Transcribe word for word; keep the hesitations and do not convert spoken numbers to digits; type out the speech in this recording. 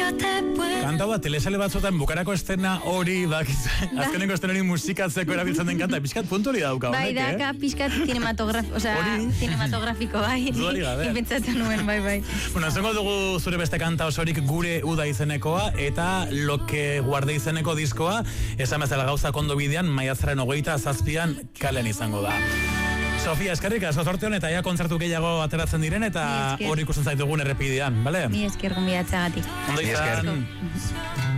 Kanta bat, telesale batzuetan bukarako estena hori, azkeneko estena hori musikatzeko erabiltzen den kanta, pixkat puntu hori dauka honek, eh? Bai, da, pixkat cinematografiko, bai. Zuari gabe. Ipentzatzen nuen, bai, bai. Bueno, zengo dugu zure beste kanta osorik Gure Uda izenekoa, eta Lo que guarde izeneko diskoa, esan bezala gauza kondo bidean, maiatzaren hogeita zazpian kalen izango da. Sofia, eskerrik asko zorteon eta ja kontzertu gehiago ateratzen diren eta hor ikusten zaitugun errepidean, bale? Mi esker gonbidatzagatik. Ondo izan.